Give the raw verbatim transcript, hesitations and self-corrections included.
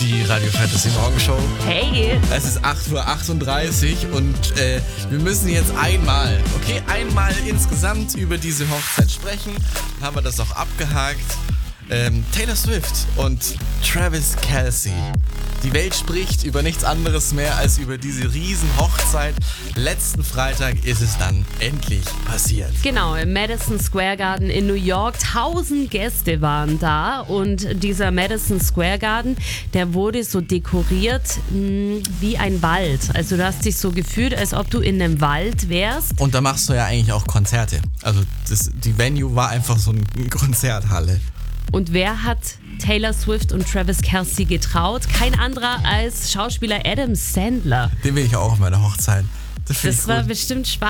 die Radio Fantasy Morgenshow. Hey! Es ist acht Uhr achtunddreißig und äh, wir müssen jetzt einmal, okay, einmal insgesamt über diese Hochzeit sprechen. Dann haben wir das auch abgehakt. Ähm, Taylor Swift und Travis Kelce. Die Welt spricht über nichts anderes mehr als über diese riesen Hochzeit. Letzten Freitag ist es dann endlich passiert. Genau, im Madison Square Garden in New York. Tausend Gäste waren da und dieser Madison Square Garden, der wurde so dekoriert mh, wie ein Wald. Also du hast dich so gefühlt, als ob du in einem Wald wärst. Und da machst du ja eigentlich auch Konzerte. Also das, die Venue war einfach so eine Konzerthalle. Und wer hat Taylor Swift und Travis Kelce getraut? Kein anderer als Schauspieler Adam Sandler. Den will ich auch auf meiner Hochzeit. Das, Das war bestimmt Spaß.